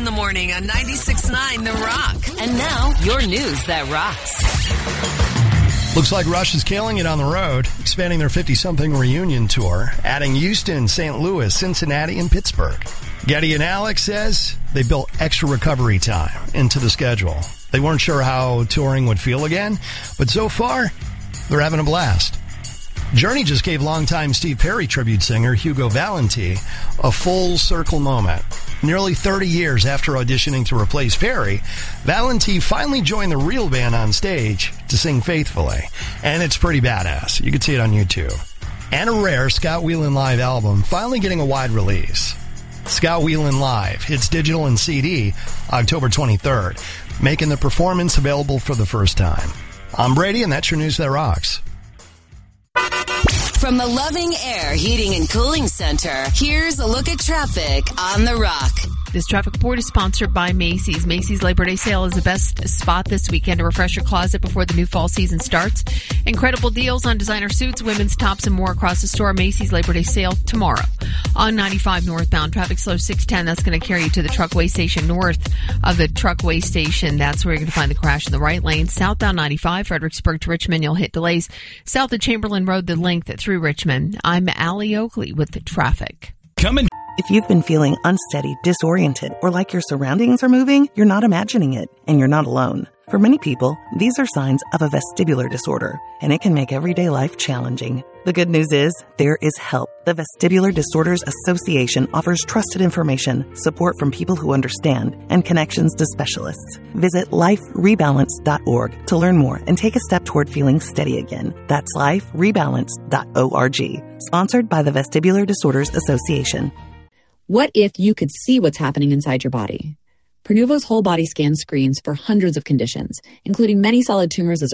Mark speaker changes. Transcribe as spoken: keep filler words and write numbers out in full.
Speaker 1: the morning on ninety-six point nine The Rock.
Speaker 2: And now, your news that rocks.
Speaker 3: Looks like Rush is killing it on the road, expanding their fifty-something reunion tour, adding Houston, Saint Louis, Cincinnati, and Pittsburgh. Getty and Alex says they built extra recovery time into the schedule. They weren't sure how touring would feel again, but so far, they're having a blast. Journey just gave longtime Steve Perry tribute singer Hugo Valenti a full circle moment. Nearly thirty years after auditioning to replace Perry, Valenti finally joined the real band on stage to sing Faithfully. And it's pretty badass. You can see it on YouTube. And a rare Scott Weiland Live album finally getting a wide release. Scott Weiland Live hits digital and C D October twenty-third, making the performance available for the first time. I'm Brady, and that's your news that rocks.
Speaker 2: From the Loving Air Heating and Cooling Center, here's a look at traffic on The Rock.
Speaker 4: This traffic report is sponsored by Macy's. Macy's Labor Day sale is the best spot this weekend to refresh your closet before the new fall season starts. Incredible deals on designer suits, women's tops, and more across the store. Macy's Labor Day sale tomorrow. On ninety-five northbound, traffic slow six ten. That's going to carry you to the truckway station north of the truckway station. That's where you're going to find the crash in the right lane. Southbound ninety-five, Fredericksburg to Richmond, you'll hit delays. South of Chamberlain Road, the length through Richmond. I'm Allie Oakley with the traffic.
Speaker 5: Coming.
Speaker 6: If you've been feeling unsteady, disoriented, or like your surroundings are moving, you're not imagining it, and you're not alone. For many people, these are signs of a vestibular disorder, and it can make everyday life challenging. The good news is, there is help. The Vestibular Disorders Association offers trusted information, support from people who understand, and connections to specialists. Visit life rebalance dot org to learn more and take a step toward feeling steady again. That's life rebalance dot org. Sponsored by the Vestibular Disorders Association.
Speaker 7: What if you could see what's happening inside your body? Pernuvo's whole body scan screens for hundreds of conditions, including many solid tumors as